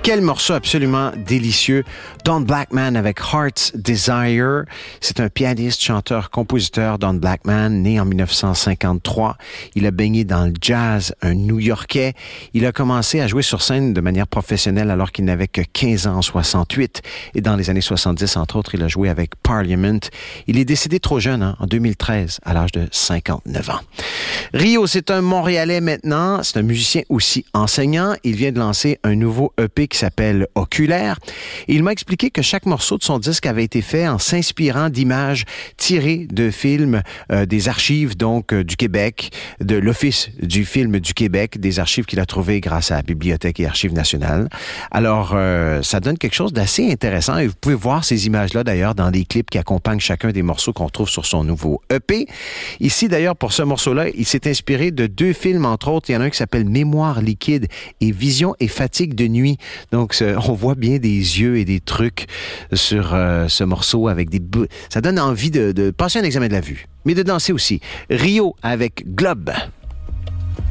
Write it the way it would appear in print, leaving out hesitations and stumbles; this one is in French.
Quel morceau absolument délicieux. Don Blackman avec Heart's Desire. C'est un pianiste, chanteur, compositeur, Don Blackman, né en 1953. Il a baigné dans le jazz, un New-Yorkais. Il a commencé à jouer sur scène de manière professionnelle alors qu'il n'avait que 15 ans en 68. Et dans les années 70, entre autres, il a joué avec Parliament. Il est décédé trop jeune, en 2013, à l'âge de 59 ans. Rio, c'est un Montréalais maintenant. C'est un musicien aussi enseignant. Il vient de lancer un nouveau EP qui s'appelle Oculaire. Et il m'a expliqué que chaque morceau de son disque avait été fait en s'inspirant d'images tirées de films des archives donc du Québec, de l'Office du film du Québec, des archives qu'il a trouvées grâce à la Bibliothèque et Archives nationales. Alors, ça donne quelque chose d'assez intéressant et vous pouvez voir ces images-là d'ailleurs dans les clips qui accompagnent chacun des morceaux qu'on trouve sur son nouveau EP. Ici d'ailleurs, pour ce morceau-là, il s'est inspiré de 2 films, entre autres. Il y en a un qui s'appelle Mémoire liquide et Vision et fatigue de nuit. Donc, on voit bien des yeux et des trucs sur ce morceau avec des... Ça donne envie de passer un examen de la vue, mais de danser aussi. Rio avec Globe.